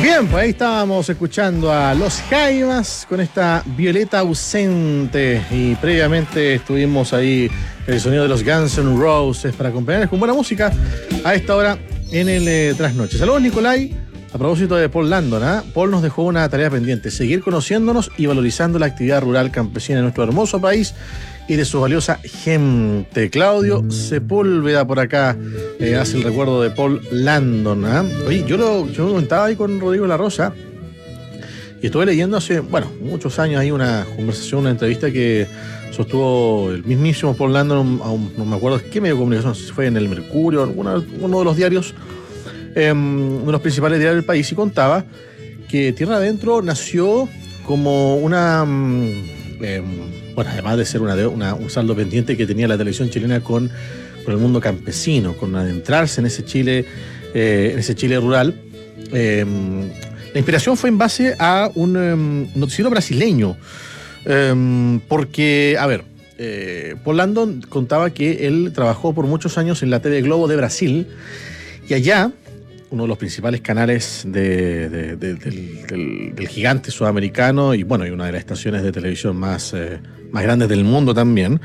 Bien, pues ahí estábamos escuchando a Los Jaivas con esta Violeta Ausente, y previamente estuvimos ahí el sonido de los Guns N' Roses para acompañarles con buena música a esta hora en el trasnoche. Saludos, Nicolai. A propósito de Paul Landon, Paul nos dejó una tarea pendiente: seguir conociéndonos y valorizando la actividad rural campesina en nuestro hermoso país y de su valiosa gente. Claudio Sepúlveda por acá hace el recuerdo de Paul Landon. Oye, yo comentaba ahí con Rodrigo La Rosa y estuve leyendo hace, muchos años ahí una conversación, una entrevista que sostuvo el mismísimo Paul Landon, no me acuerdo qué medio de comunicación, si fue en el Mercurio, uno de los diarios, uno de los principales diarios del país, y contaba que Tierra Adentro nació como una... además de ser un saldo pendiente que tenía la televisión chilena con el mundo campesino, con adentrarse en ese Chile rural. La inspiración fue en base a un noticiero brasileño, porque, Paul Landon contaba que él trabajó por muchos años en la TV Globo de Brasil, y allá uno de los principales canales del gigante sudamericano y una de las estaciones de televisión más grandes del mundo también.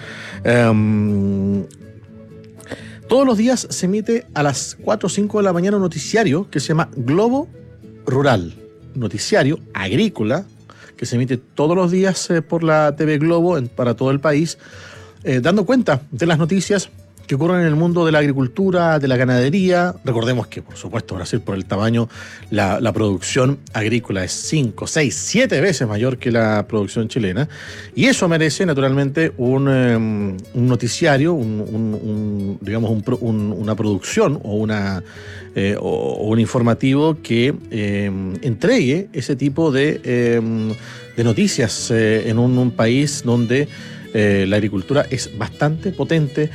Todos los días se emite a las 4 o 5 de la mañana un noticiario que se llama Globo Rural, noticiario agrícola que se emite todos los días por la TV Globo para todo el país, dando cuenta de las noticias que ocurren en el mundo de la agricultura, de la ganadería. Recordemos que, por supuesto, Brasil, por el tamaño, la producción agrícola es 5, 6, 7 veces mayor que la producción chilena, y eso merece, naturalmente, un noticiario, una producción o un informativo que entregue ese tipo de noticias en un país donde la agricultura es bastante potente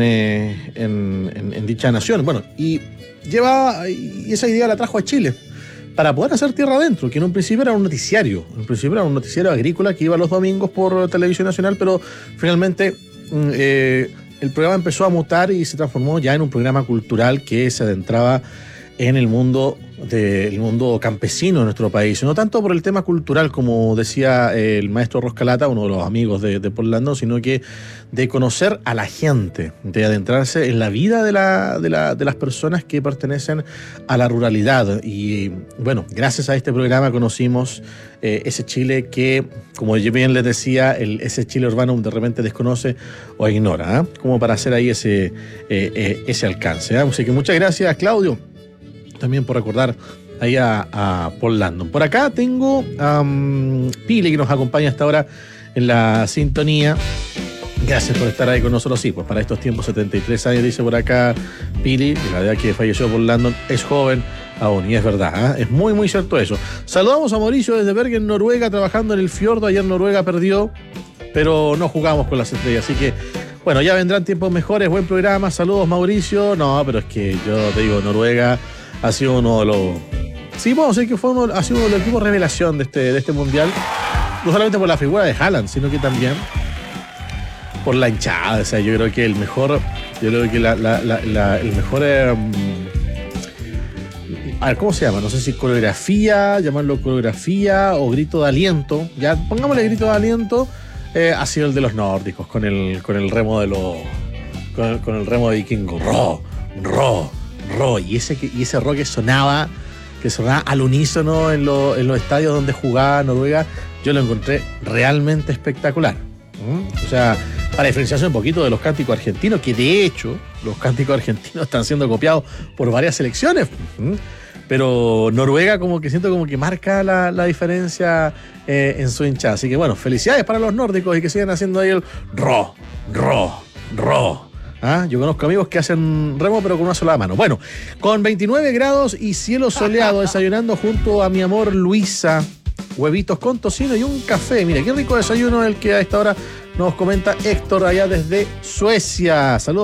en dicha nación. Y esa idea la trajo a Chile para poder hacer Tierra Adentro, que en un principio era un noticiario. Agrícola que iba los domingos por Televisión Nacional, pero finalmente el programa empezó a mutar y se transformó ya en un programa cultural que se adentraba en el mundo campesino de nuestro país, no tanto por el tema cultural, como decía el maestro Roscalata, uno de los amigos de Paul Landon, sino que de conocer a la gente, de adentrarse en la vida de las personas que pertenecen a la ruralidad. Y gracias a este programa conocimos ese Chile que, como yo bien les decía, ese Chile urbano de repente desconoce o ignora, como para hacer ahí ese alcance. Así que muchas gracias, Claudio, también por recordar ahí a Paul Landon. Por acá tengo a Pili, que nos acompaña hasta ahora en la sintonía. Gracias por estar ahí con nosotros. Sí, pues para estos tiempos, 73 años, dice por acá Pili. La verdad que falleció Paul Landon, es joven aún, y es verdad, es muy, muy cierto eso. Saludamos a Mauricio desde Bergen, Noruega, trabajando en el fiordo. Ayer Noruega perdió, pero no jugamos con las estrellas, así que ya vendrán tiempos mejores. Buen programa, saludos, Mauricio. No, pero es que yo te digo, Noruega ha sido uno de los... Sí, podemos decir que ha sido uno de los equipos revelación de este mundial. No solamente por la figura de Haaland, sino que también por la hinchada. O sea, yo creo que el mejor... a ver, ¿cómo se llama? No sé si coreografía, llamarlo coreografía o grito de aliento. Ya, pongámosle grito de aliento. Ha sido el de los nórdicos, con el remo de los... Con el remo de vikingo. Ro. Y ese rock que sonaba al unísono en los estadios donde jugaba Noruega, yo lo encontré realmente espectacular. O sea, para diferenciarse un poquito de los cánticos argentinos, que de hecho los cánticos argentinos están siendo copiados por varias selecciones, pero Noruega siento que marca la diferencia en su hinchada. Así que felicidades para los nórdicos y que sigan haciendo ahí el ro. Yo conozco amigos que hacen remo pero con una sola mano. Con 29 grados y cielo soleado, desayunando junto a mi amor Luisa, huevitos con tocino y un café. Mira, qué rico desayuno el que a esta hora nos comenta Héctor allá desde Suecia. Saludos.